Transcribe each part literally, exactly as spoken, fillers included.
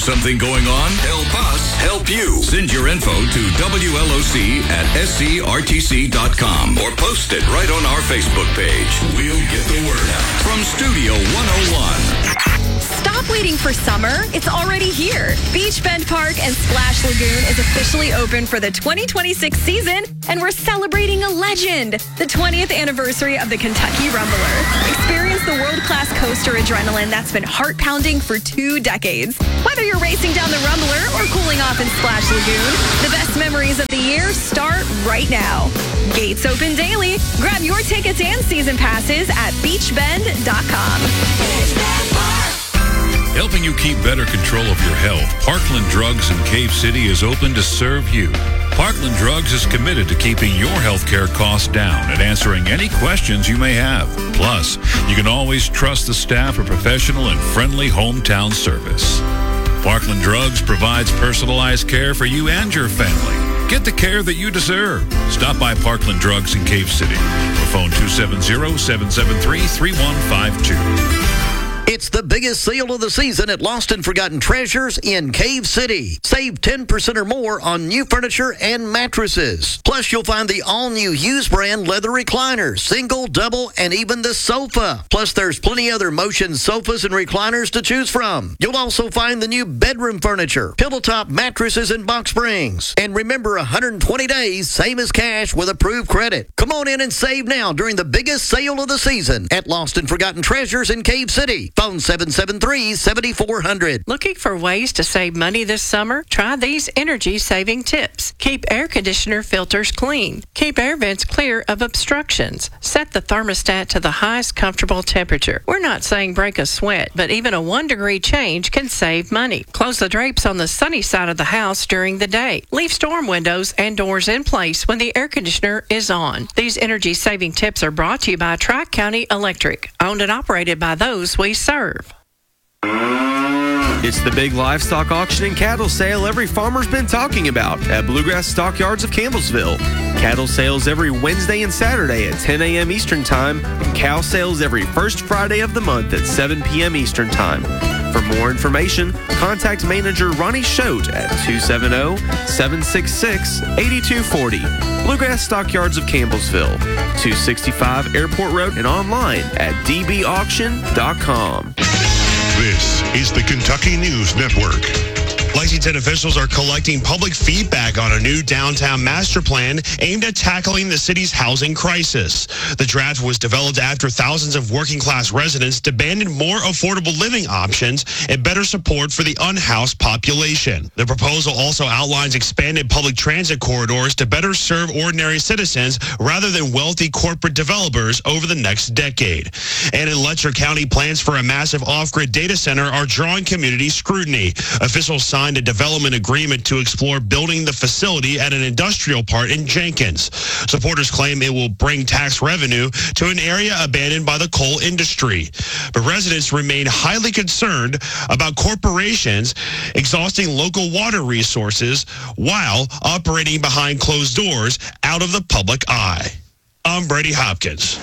something going on? Help us help you. Send your info to W L O C at S C R T C dot com or post it right on our Facebook page. We'll get the word out. From Studio one oh one. Stop waiting for summer. It's already here. Beach Bend Park and Splash Lagoon is officially open for the twenty twenty-six season, and we're celebrating a legend, the twentieth anniversary of the Kentucky Rumbler. Experience the world-class coaster adrenaline that's been heart-pounding for two decades. Whether you're racing down the Rumbler or cooling off in Splash Lagoon, the best memories of the year start right now. Gates open daily. Grab your tickets and season passes at beach bend dot com. Helping you keep better control of your health, Parkland Drugs in Cave City is open to serve you. Parkland Drugs is committed to keeping your healthcare costs down and answering any questions you may have. Plus, you can always trust the staff for professional and friendly hometown service. Parkland Drugs provides personalized care for you and your family. Get the care that you deserve. Stop by Parkland Drugs in Cave City or phone two seven zero, seven seven three, three one five two. It's the biggest sale of the season at Lost and Forgotten Treasures in Cave City. Save ten percent or more on new furniture and mattresses. Plus, you'll find the all-new Hughes brand leather recliners, single, double, and even the sofa. Plus, there's plenty other motion sofas and recliners to choose from. You'll also find the new bedroom furniture, pillow top mattresses, and box springs. And remember, one hundred twenty days, same as cash with approved credit. Come on in and save now during the biggest sale of the season at Lost and Forgotten Treasures in Cave City. Phone seven seven three, seven four zero zero. Looking for ways to save money this summer? Try these energy-saving tips. Keep air conditioner filters clean. Keep air vents clear of obstructions. Set the thermostat to the highest comfortable temperature. We're not saying break a sweat, but even a one-degree change can save money. Close the drapes on the sunny side of the house during the day. Leave storm windows and doors in place when the air conditioner is on. These energy-saving tips are brought to you by Tri-County Electric, owned and operated by those we serve. It's the big livestock auction and cattle sale every farmer's been talking about at Bluegrass Stockyards of Campbellsville. Cattle sales every Wednesday and Saturday at ten a.m. Eastern Time, and cow sales every first Friday of the month at seven p.m. Eastern Time. For more information, contact manager Ronnie Schote at two seven zero, seven six six, eight two four zero. Bluegrass Stockyards of Campbellsville, two sixty-five Airport Road, and online at d b auction dot com. This is the Kentucky News Network. Lexington officials are collecting public feedback on a new downtown master plan aimed at tackling the city's housing crisis. The draft was developed after thousands of working-class residents demanded more affordable living options and better support for the unhoused population. The proposal also outlines expanded public transit corridors to better serve ordinary citizens rather than wealthy corporate developers over the next decade. And in Letcher County, plans for a massive off-grid data center are drawing community scrutiny. Officials signed a development agreement to explore building the facility at an industrial park in Jenkins. Supporters claim it will bring tax revenue to an area abandoned by the coal industry. But residents remain highly concerned about corporations exhausting local water resources while operating behind closed doors out of the public eye. I'm Brady Hopkins.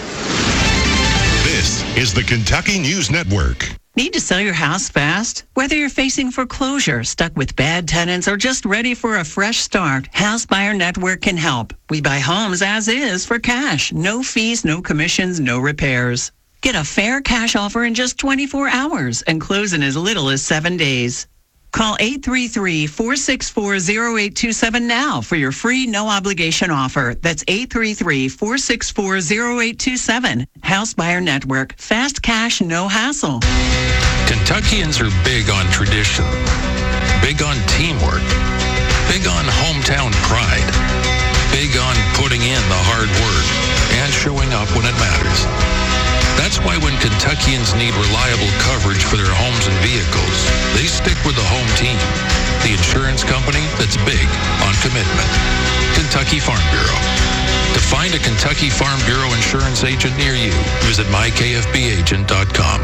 This is the Kentucky News Network. Need to sell your house fast? Whether you're facing foreclosure, stuck with bad tenants, or just ready for a fresh start, House Buyer Network can help. We buy homes as is for cash. No fees, no commissions, no repairs. Get a fair cash offer in just twenty-four hours and close in as little as seven days. Call eight three three, four six four, zero eight two seven now for your free no-obligation offer. That's eight three three, four six four, zero eight two seven. House Buyer Network. Fast cash, no hassle. Kentuckians are big on tradition, big on teamwork, big on hometown pride, big on putting in the hard work and showing up when it matters. That's why when Kentuckians need reliable coverage for their homes and vehicles, they stick with the home team, the insurance company that's big on commitment. Kentucky Farm Bureau. To find a Kentucky Farm Bureau insurance agent near you, visit my k f b agent dot com.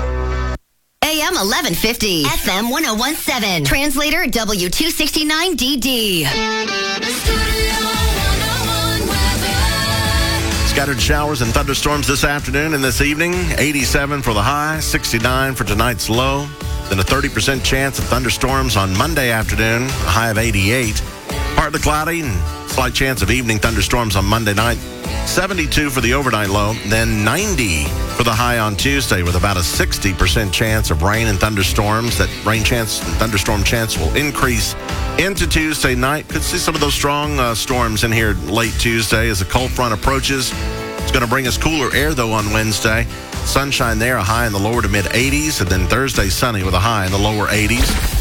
A M eleven fifty, F M one oh one point seven, translator W two sixty-nine D D. Scattered showers and thunderstorms this afternoon and this evening. eighty-seven for the high, sixty-nine for tonight's low. Then a thirty percent chance of thunderstorms on Monday afternoon, a high of eighty-eight. Partly cloudy and slight chance of evening thunderstorms on Monday night. seventy-two for the overnight low, then ninety for the high on Tuesday with about a sixty percent chance of rain and thunderstorms. That rain chance and thunderstorm chance will increase into Tuesday night. Could see some of those strong uh, storms in here late Tuesday as the cold front approaches. It's going to bring us cooler air, though, on Wednesday. Sunshine there, a high in the lower to mid eighties, and then Thursday sunny with a high in the lower eighties.